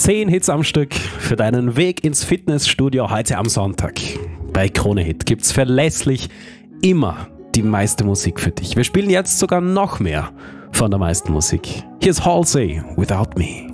10 Hits am Stück für deinen Weg ins Fitnessstudio heute am Sonntag. Bei Krone Hit gibt's verlässlich immer die meiste Musik für dich. Wir spielen jetzt sogar noch mehr von der meisten Musik. Hier ist Halsey, Without Me.